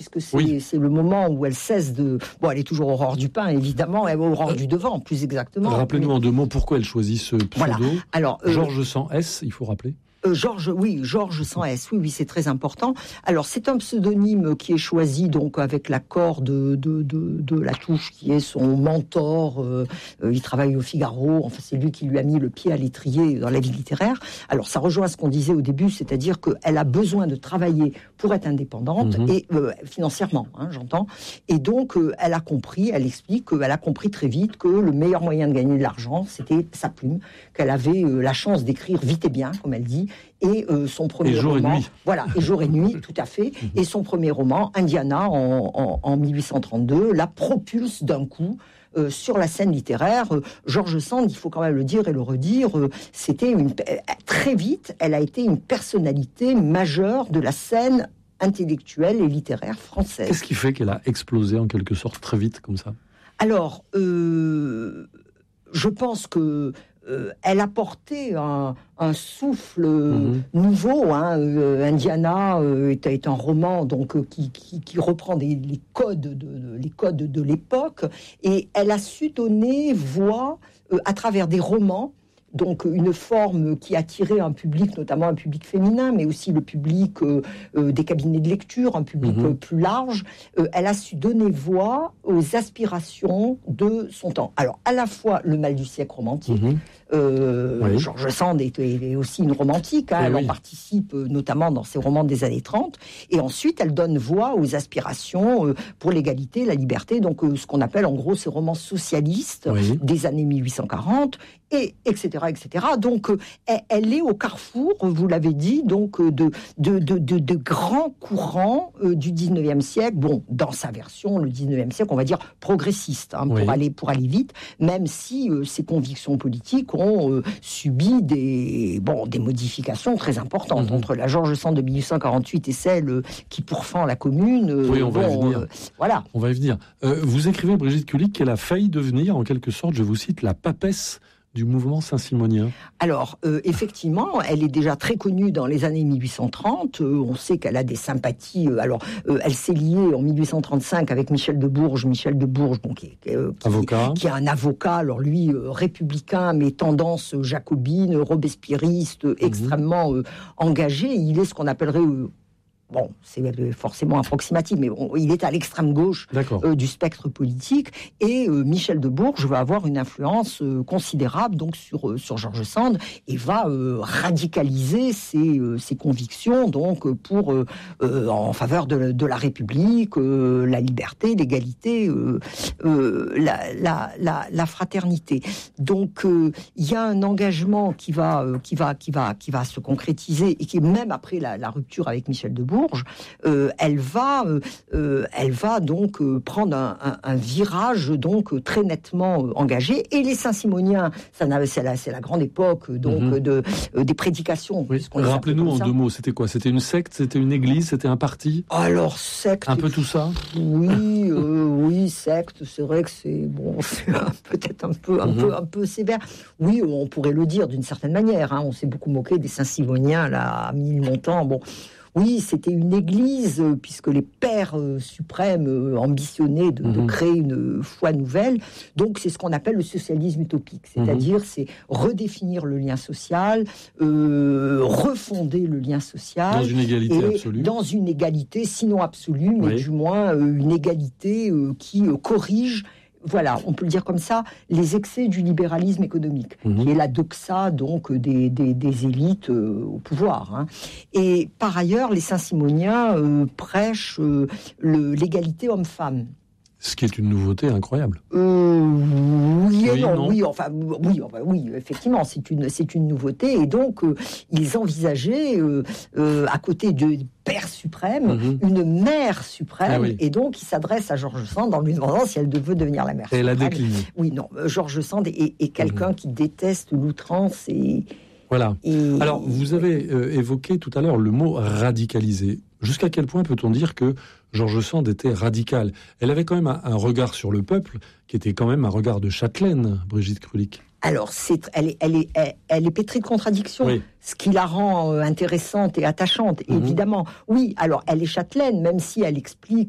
puisque c'est le moment où elle cesse de... Bon, elle est toujours Aurore Dupin, évidemment, et Aurore du Devant, plus exactement. Rappelez-nous en 2 mots pourquoi elle choisit ce pseudo. Voilà. Alors, Georges sans S, il faut rappeler. Georges sans S, oui, c'est très important. Alors, c'est un pseudonyme qui est choisi donc avec l'accord de Latouche, qui est son mentor. Il travaille au Figaro. Enfin, c'est lui qui lui a mis le pied à l'étrier dans la vie littéraire. Alors, ça rejoint ce qu'on disait au début, c'est-à-dire qu'elle a besoin de travailler pour être indépendante et financièrement, j'entends. Et donc, elle explique qu'elle a compris très vite que le meilleur moyen de gagner de l'argent, c'était sa plume, qu'elle avait la chance d'écrire vite et bien, comme elle dit. Et son premier roman, et jour et nuit, tout à fait. Et son premier roman, Indiana, en 1832, la propulse d'un coup sur la scène littéraire. George Sand, il faut quand même le dire et le redire, très vite, elle a été une personnalité majeure de la scène intellectuelle et littéraire française. Qu'est-ce qui fait qu'elle a explosé en quelque sorte très vite comme ça ? Alors, je pense que elle apportait un souffle nouveau. Indiana est un roman donc qui reprend les codes de l'époque, et elle a su donner voix à travers des romans. Donc une forme qui attirait un public, notamment un public féminin, mais aussi le public des cabinets de lecture, un public plus large. Elle a su donner voix aux aspirations de son temps. Alors, à la fois le mal du siècle romantique, George Sand est aussi une romantique, elle en participe notamment dans ses romans des années 30, et ensuite elle donne voix aux aspirations pour l'égalité, la liberté, donc ce qu'on appelle en gros ces romans socialistes des années 1840, et etc. Donc, elle est au carrefour, vous l'avez dit, donc de grands courants du 19e siècle. Bon, dans sa version, le 19e siècle, on va dire progressiste, pour aller vite, même si ses convictions politiques ont subi des modifications très importantes entre la George Sand de 1848 et celle qui pourfend la Commune. On va y venir. Voilà. On va y venir. Vous écrivez, Brigitte Kulik, qu'elle a failli devenir, en quelque sorte, je vous cite, la papesse du mouvement saint-simonien. Alors, effectivement, elle est déjà très connue dans les années 1830. On sait qu'elle a des sympathies. Elle s'est liée en 1835 avec Michel de Bourges. Donc, qui est un avocat. Alors lui, républicain, mais tendance jacobine, robespierriste, extrêmement engagé. Il est ce qu'on appellerait... c'est forcément approximatif, mais il est à l'extrême gauche du spectre politique, et Michel de Bourges va avoir une influence considérable donc sur George Sand, et va radicaliser ses convictions donc en faveur de la République, la liberté, l'égalité, la fraternité. Donc il y a un engagement qui va se concrétiser, et qui, même après la rupture avec Michel de Bourges, elle va donc prendre un virage donc très nettement engagé. Et les Saint-Simoniens, c'est la grande époque donc des prédications. Rappelez-nous en 2 mots, c'était quoi ? C'était une secte, c'était une église, c'était un parti ? Alors, secte... Un peu tout ça ? Oui, secte, c'est vrai que c'est peut-être un peu sévère. Oui, on pourrait le dire d'une certaine manière. On s'est beaucoup moqué des Saint-Simoniens là, à Ménilmontant. Oui, c'était une église, puisque les pères suprêmes ambitionnaient de créer une foi nouvelle. Donc, c'est ce qu'on appelle le socialisme utopique. C'est-à-dire, c'est redéfinir le lien social, refonder le lien social. Dans une égalité absolue. Dans une égalité, sinon absolue, mais du moins une égalité qui corrige... Voilà, on peut le dire comme ça, les excès du libéralisme économique, qui est la doxa donc des élites au pouvoir. Et par ailleurs, les Saint-Simoniens prêchent l'égalité homme-femme. Ce qui est une nouveauté incroyable. Oui, effectivement, c'est une nouveauté, et donc ils envisageaient à côté du père suprême, une mère suprême, et donc il s'adresse à George Sand en lui demandant si elle veut devenir la mère suprême. Elle a décliné. Oui, non, George Sand est quelqu'un qui déteste l'outrance et... Voilà. Alors, vous avez évoqué tout à l'heure le mot radicalisé. Jusqu'à quel point peut-on dire que George Sand était radicale ? Elle avait quand même un regard sur le peuple qui était quand même un regard de châtelaine, Brigitte Kulik. Alors, elle est pétrie de contradictions, ce qui la rend intéressante et attachante, évidemment. Oui, alors elle est châtelaine, même si elle explique